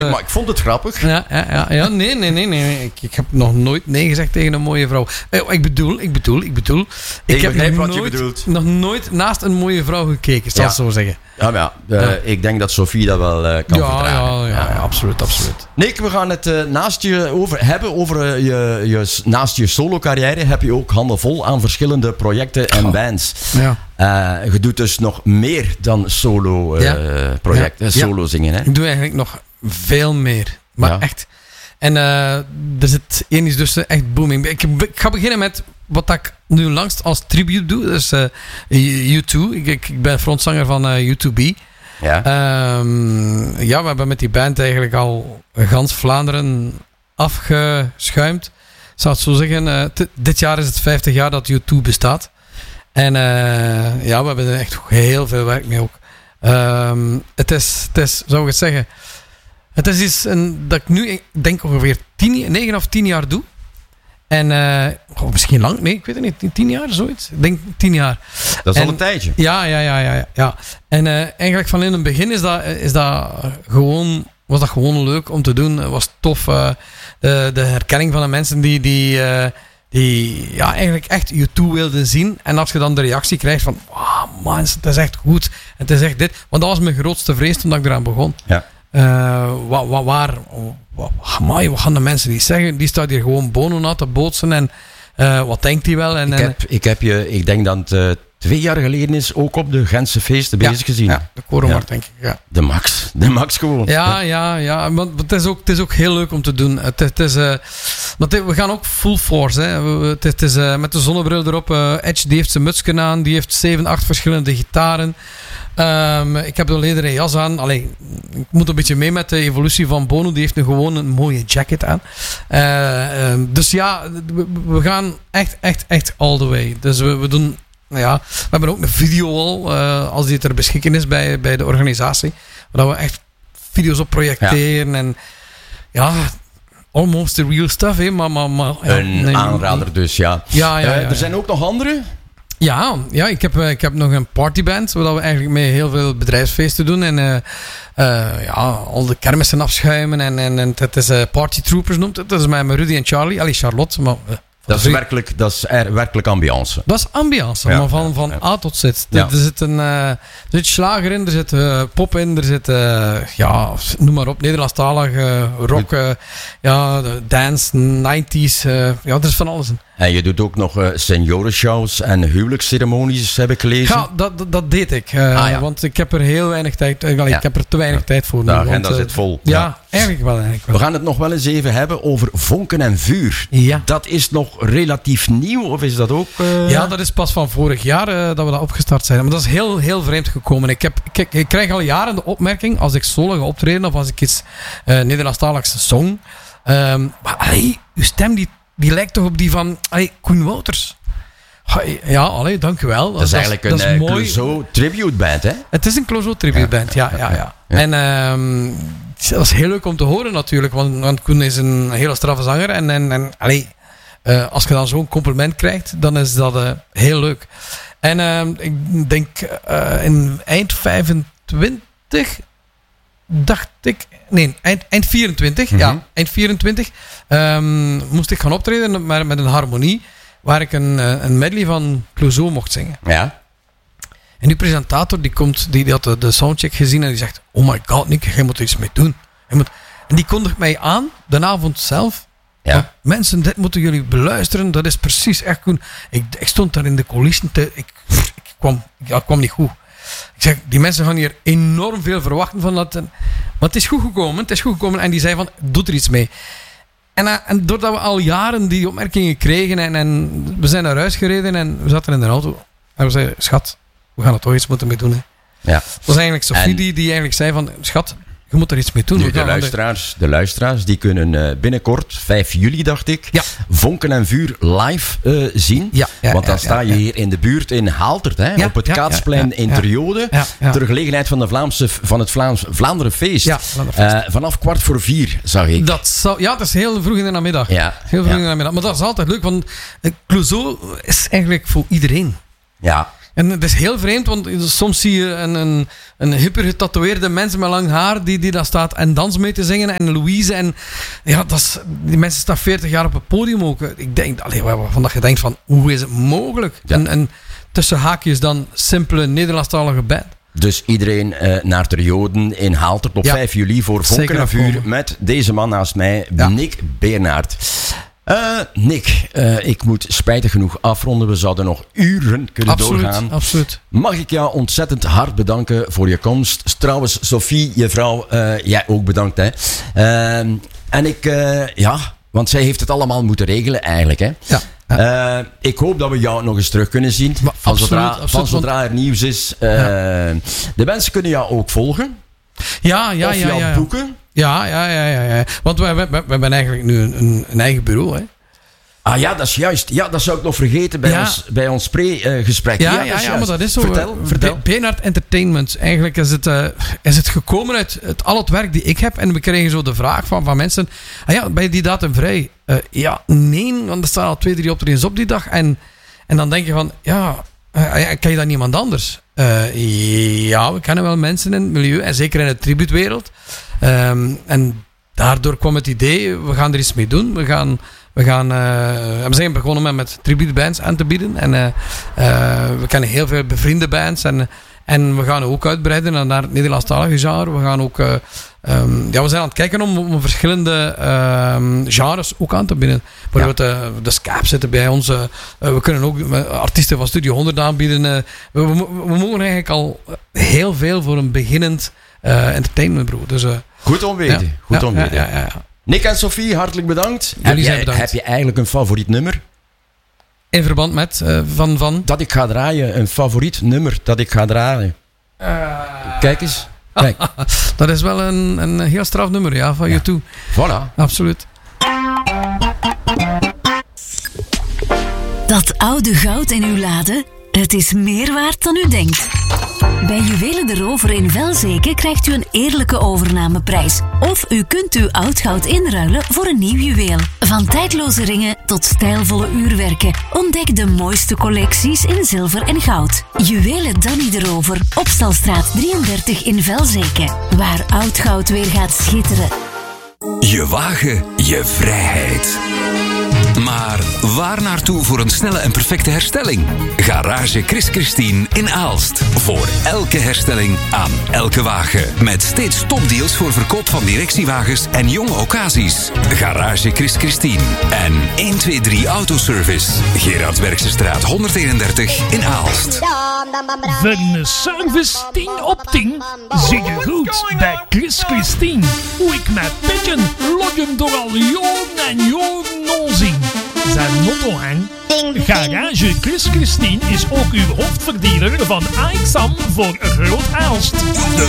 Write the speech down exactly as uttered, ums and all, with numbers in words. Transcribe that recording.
Maar ik vond het grappig. Ja, ja, ja, ja. Nee, nee, nee, nee. Ik, ik heb nog nooit nee gezegd tegen een mooie vrouw. Eh, ik bedoel, ik bedoel, ik bedoel. Ik, Ik heb begrijp nog wat je nooit, bedoelt. nog nooit naast een mooie vrouw gekeken, zal ik Ja. zo zeggen. Ja, maar ja, uh, Ja. ik denk dat Sophie dat wel uh, kan Ja, verdragen. ja, ja, ja, absoluut, absoluut. Nick, we gaan het uh, naast je over hebben. Over uh, je, je, naast je solo-carrière heb je ook handen vol aan verschillende projecten en Oh. bands. Ja. Uh, je doet dus nog meer dan solo-projecten, uh, Ja. Ja. solo zingen. Hè? Ik doe eigenlijk nog veel meer. Maar Ja. echt. En uh, er zit één is dus echt booming. Ik, ik ga beginnen met wat ik nu langst als tribute doe. Dus uh, U twee. Ik, ik, ik ben frontzanger van uh, U twee B. Ja. Um, ja, we hebben met die band eigenlijk al gans Vlaanderen afgeschuimd. Ik zou het zo zeggen. Uh, t- dit jaar is het vijftig jaar dat U twee bestaat. En uh, ja, we hebben er echt heel veel werk mee ook. Um, het is, het is, zou ik het zeggen... Het is iets een, dat ik nu, ik denk ongeveer tien, negen of tien jaar doe. En uh, oh, misschien lang, nee, ik weet het niet, tien jaar, zoiets. Ik denk tien jaar. Dat is en, al een tijdje. Ja, ja, ja, ja. ja. En uh, eigenlijk van in het begin is dat, is dat gewoon, was dat gewoon leuk om te doen. Het was tof. Uh, de, de herkenning van de mensen die, die, uh, die ja, eigenlijk echt U twee wilden zien. En als je dan de reactie krijgt van, wow, man, het is echt goed. Het is echt dit. Want dat was mijn grootste vrees toen ik eraan begon. Ja. Uh, wa, wa, waar, wa, amai, wat gaan de mensen die zeggen? Die staat hier gewoon Bono na te bootsen en uh, wat denkt hij wel? En, ik, heb, ik heb je, ik denk dat het uh, twee jaar geleden is, ook op de Gentse feesten bezig ja, gezien. Ja, de Korenmarkt, ja. denk ik. Ja. De max, de max gewoon. Ja, ja, ja. Want het is ook, het is ook heel leuk om te doen. Het, het is, uh, want we gaan ook full force. Hè. Het, het is uh, met de zonnebril erop. Uh, Edge die heeft zijn mutsken aan, die heeft zeven, acht verschillende gitaren. Um, ik heb de lederen jas aan. Allee, ik moet een beetje mee met de evolutie van Bono. Die heeft nu gewoon een mooie jacket aan. Uh, um, dus ja, we, we gaan echt, echt, echt all the way. Dus we, we doen... Nou ja, we hebben ook een video al, uh, als die ter beschikking is bij, bij de organisatie. Waar we echt video's op projecteren. Ja. En ja, almost the real stuff. Hè, maar, maar, maar, ja, een nee, aanrader dus, ja. Ja, ja, ja, uh, ja. Er zijn ook nog andere... Ja, ja ik, heb, ik heb nog een partyband, waar we eigenlijk mee heel veel bedrijfsfeesten doen. En uh, uh, ja, al de kermissen afschuimen. En, en, en het is uh, Party Troopers noemt het. Dat is met Rudy en Charlie. Allee, Charlotte. Maar, uh, dat, is werkelijk, dat is er, werkelijk ambiance. Dat is ambiance, ja, maar van, van ja. A tot Z. Ja. Er, zit een, uh, er zit slager in, er zit uh, pop in, er zit, uh, ja, noem maar op, Nederlandstalige rock, uh, ja, dance, nineties, uh, ja, er is van alles in. En je doet ook nog uh, seniorenshows en huwelijksceremonies, heb ik gelezen. Ja, dat, dat, dat deed ik. Uh, ah, ja. Want ik heb er heel weinig tijd... Uh, ja. Ik heb er te weinig ja. tijd voor. De agenda want, uh, zit vol. Ja, ja, eigenlijk wel, eigenlijk wel. We gaan het nog wel eens even hebben over vonken en vuur. Ja. Dat is nog relatief nieuw, of is dat ook... Uh... Ja, dat is pas van vorig jaar uh, dat we dat opgestart zijn. Maar dat is heel, heel vreemd gekomen. Ik, heb, ik, ik krijg al jaren de opmerking, als ik solo ga optreden, of als ik iets uh, Nederlandstaligs zong. Um, maar allee, uw stem die... Die lijkt toch op die van allee, Koen Wouters. Ja, allee, dankjewel. Dat, dat is eigenlijk dat een uh, Clouseau tribute band, hè? Het is een Clouseau tribute band, ja. ja, ja, ja. ja. En um, dat is heel leuk om te horen natuurlijk, want, want Koen is een hele straffe zanger. En, en, en allee, uh, als je dan zo'n compliment krijgt, dan is dat uh, heel leuk. En uh, ik denk uh, in eind vijfentwintig... dacht ik... Nee, eind, eind vierentwintig. Mm-hmm. Ja, eind vierentwintig. Um, moest ik gaan optreden met, met een harmonie. Waar ik een, een medley van Clouseau mocht zingen. Ja. En die presentator, die, komt, die, die had de, de soundcheck gezien. En die zegt, oh my god, Nick, jij moet er iets mee doen. Moet... En die kondigt mij aan, de avond zelf. Ja. Oh, mensen, dit moeten jullie beluisteren. Dat is precies echt goed. Ik, ik stond daar in de coulissen. Te, ik, ik, kwam, ja, ik kwam niet goed. Ik zeg, die mensen gaan hier enorm veel verwachten van dat. Maar het is goed gekomen. Het is goed gekomen. En die zei van, doe er iets mee. En, uh, en doordat we al jaren die opmerkingen kregen. En, en we zijn naar huis gereden. En we zaten in de auto. En we zeiden, schat, we gaan er toch iets moeten mee doen. Hè. Ja. Dat was eigenlijk Sophie en... die, die eigenlijk zei van, schat, je moet er iets mee doen. Nu, de, luisteraars, de luisteraars die kunnen uh, binnenkort, vijf juli dacht ik, ja. Vonken en Vuur live uh, zien. Ja, ja, Want dan ja, sta je ja, ja. hier in de buurt in Haaltert, hè, ja, op het ja, Kaatsplein ja, ja, in Triode. Ja, ja. Ter gelegenheid van, de Vlaamse, van het Vlaams, Vlaanderen Feest. Ja, Vlaanderen Feest. Uh, vanaf kwart voor vier, zag ik. Dat zou, ja, dat is heel vroeg in de namiddag. Ja, heel vroeg ja. in de namiddag. Maar dat is altijd leuk, want uh, Clouseau is eigenlijk voor iedereen. Ja. En het is heel vreemd, want soms zie je een, een, een hyper getatoeëerde mensen met lang haar die, die daar staat en dans mee te zingen. En Louise. En ja, dat is, die mensen staan veertig jaar op het podium ook. Ik denk, allee, waarvan dat je denkt van, hoe is het mogelijk? Ja. En, en tussen haakjes dan simpele Nederlandstalige band. Dus iedereen uh, naar Ter Joden in Haaltert op Ja. vijf juli voor Zeker Vonken en Vuur afkomen. met deze man naast mij, Ja. Nick Beenaert. Uh, Nick, uh, ik moet spijtig genoeg afronden. We zouden nog uren kunnen Absoluut, doorgaan. absoluut. Mag ik jou ontzettend hard bedanken voor je komst. Trouwens, Sophie, je vrouw, uh, jij ook bedankt. Hè. Uh, en ik, uh, ja, want zij heeft het allemaal moeten regelen eigenlijk. Hè. Ja. Uh, ik hoop dat we jou nog eens terug kunnen zien. Maar Van, absoluut, zodra, absoluut, van zodra er nieuws is. Uh, Ja. De mensen kunnen jou ook volgen. Ja, ja, of ja. jou ja, ja. boeken. Ja, ja, ja, ja, ja. Want we, we, we hebben eigenlijk nu een, een eigen bureau, hè. Ah ja, dat is juist. Ja, dat zou ik nog vergeten bij Ja. ons, bij ons pre-gesprek. Ja, dat ja, is ja, juist. maar dat is zo. Vertel, eh, vertel. Be- Beenaert Entertainment. Eigenlijk is het, uh, is het gekomen uit, uit al het werk die ik heb. En we kregen zo de vraag van, van mensen. Ah ja, ben je die datum vrij? Uh, ja, nee, want er staan al twee, drie optredens op die dag. En, en dan denk je van, ja, uh, ken je dan niemand anders? Uh, ja, we kennen wel mensen in het milieu. En zeker in de tribuutwereld. Um, en daardoor kwam het idee, we gaan er iets mee doen. We gaan... We, gaan, uh, we zijn begonnen met, met tributebands aan te bieden. En uh, uh, we kennen heel veel bevriende bands. En, en we gaan ook uitbreiden naar het Nederlandstalige genre. We gaan ook... Uh, um, ja, we zijn aan het kijken om, om verschillende um, genres ook aan te bieden. Bijvoorbeeld ja. uh, de Scaap zitten bij ons. Uh, uh, we kunnen ook uh, artiesten van Studio honderd aanbieden. Uh, we, we, we mogen eigenlijk al heel veel voor een beginnend uh, entertainmentbureau. Dus, uh, Goed om weten. Ja, Goed ja, om ja, weten. ja, ja, ja. Nick en Sophie, hartelijk bedankt. Jullie Heb zijn jij, bedankt. heb je eigenlijk een favoriet nummer? In verband met uh, van, van? Dat ik ga draaien. Een favoriet nummer dat ik ga draaien. Uh, Kijk eens. Kijk. Dat is wel een, een heel straf nummer, ja, van Ja. U twee. Voilà. Absoluut. Dat oude goud in uw lade, het is meer waard dan u denkt. Bij Juwelen de Rover in Velzeke krijgt u een eerlijke overnameprijs. Of u kunt uw oud goud inruilen voor een nieuw juweel. Van tijdloze ringen tot stijlvolle uurwerken. Ontdek de mooiste collecties in zilver en goud. Juwelen Danny de Rover, Opstalstraat drieëndertig in Velzeke. Waar oud goud weer gaat schitteren. Je wagen, je vrijheid. Maar waar naartoe voor een snelle en perfecte herstelling? Garage Chris Christine in Aalst. Voor elke herstelling aan elke wagen. Met steeds topdeals voor verkoop van directiewagens en jonge occasies. Garage Chris Christine. En honderdtwintig Autoservice. Gerardsbergsestraat honderdeenendertig in Aalst. Voor een service tien op tien zit je goed bij Chris Christine. Hoe ik mijn pigeon loggen door al jaren en jaren onzien. Zijn motto hangt. Garage Chris Christine is ook uw hoofdverdiener van A X A M voor Groot Aalst. De